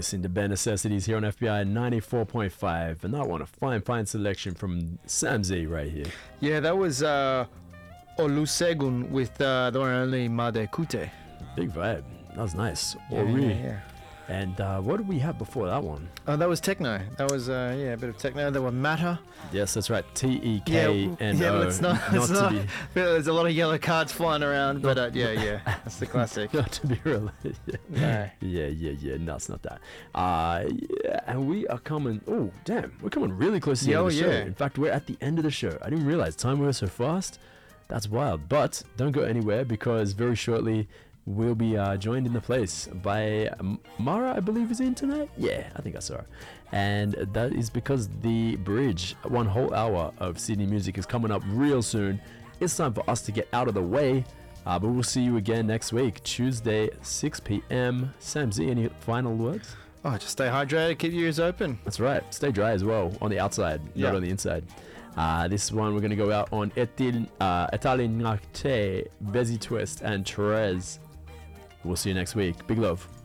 listening to Bare Necessities here on FBI 94.5, and that one, a fine selection from Sam Z right here. Yeah, that was Olusegun with the one and only Made Kute. Big vibe. That was nice. Yeah. And what did we have before that one? Oh, that was techno. That was a bit of techno. There were Matter. Yes, that's right. T-E-K-N-O. Yeah, but it's not to be... There's a lot of yellow cards flying around, but yeah. That's the classic. Not to be related. No. Yeah. No, it's not that. Yeah, and we are coming... Oh, damn. We're coming really close to the end of the show. In fact, we're at the end of the show. I didn't realize time went so fast. That's wild. But don't go anywhere, because very shortly... we'll be joined in the place by Mara, I believe, is in tonight. Yeah, I think I saw her. And that is because the bridge, one whole hour of Sydney music, is coming up real soon. It's time for us to get out of the way. But we'll see you again next week, Tuesday, 6 p.m. Sam Z, any final words? Oh, just stay hydrated, keep your ears open. That's right. Stay dry as well, on the outside, not on the inside. This one, we're going to go out on Etalinate, Busy Twist, and Therese. We'll see you next week. Big love.